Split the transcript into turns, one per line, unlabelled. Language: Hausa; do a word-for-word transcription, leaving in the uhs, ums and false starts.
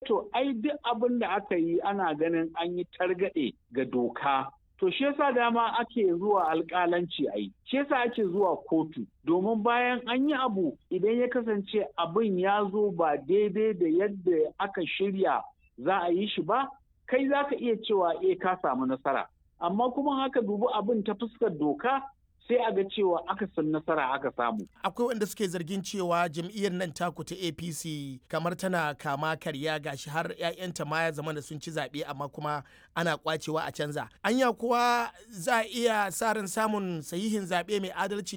to ai duk abin da aka yi ana ganin an yi targaɗe ga doka. To shi yasa dama ake zuwa alƙalanci a yi, shi yasa ake zuwa kotu, domin bayan an yi abu idan ya kasance abin ya zo ba daidai da yadda aka shirya za a yi shi ba, kai za ka iya cewa eh ka samu nasara. Amma kuma haka dubi abin ta fuskar doka sai a ga cewa aka san nasara aka samu.
Akwai wanda suke zargin cewa jam'iyyar nan taku ta A P C kamar tana kama karya gashi har 'ya'yanta ma ya zama da sun ci zaɓe amma kuma ana kwacewa a canza. Anya kuwa za a iya sa ran samun sahihin zaɓe mai adalci